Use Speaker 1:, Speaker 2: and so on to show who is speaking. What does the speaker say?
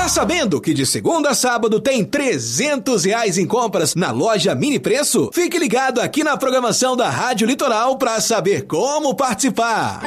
Speaker 1: Tá sabendo que de segunda a sábado tem R$300 em compras na loja Mini Preço? Fique ligado aqui na programação da Rádio Litoral para saber como participar.